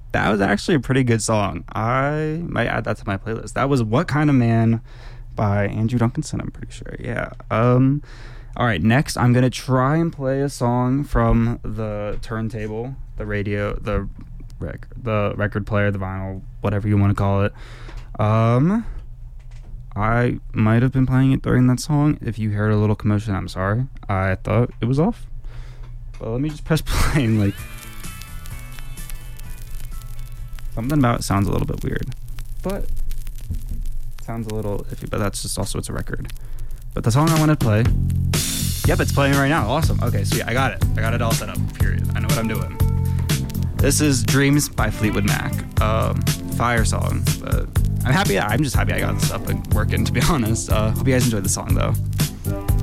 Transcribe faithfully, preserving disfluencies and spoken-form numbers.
That was actually a pretty good song. I might add that to my playlist. That was What Kind of Man by Andrew Duncanson, I'm pretty sure. Yeah. Um, all right, next I'm going to try and play a song from the turntable, the radio, the rec- the record player, the vinyl, whatever you want to call it. Um, I might have been playing it during that song. If you heard a little commotion, I'm sorry. I thought it was off. But let me just press play and like... Something about it sounds a little bit weird. But... sounds a little iffy, but that's just also, it's a record. But the song I want to play... Yep, it's playing right now. Awesome. Okay, sweet. I got it. I got it all set up. Period. I know what I'm doing. This is Dreams by Fleetwood Mac. Um, fire song. But I'm happy. I'm just happy I got this up and working, to be honest. Uh, hope you guys enjoyed the song, though.